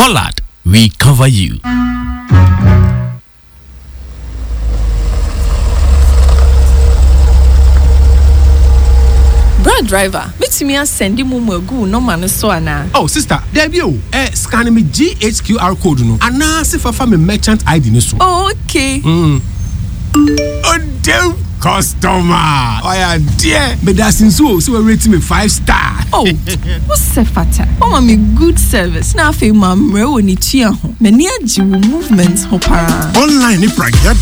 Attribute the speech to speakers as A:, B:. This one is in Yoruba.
A: Pollard, we cover you.
B: Brad driver, meet me and send him go no man so ana.
C: Oh sister, there be scan me GHQR code no. Ana se fa me merchant ID no so.
B: Oh, okay.
C: Oh damn customer. Oh yeah, dear. But that's so we rate me 5-star.
B: Oh, what's the fata? Oh, me good service. Na fe ma mre woni tua ho. Me ni agi movements ho para.
D: Online ni pragya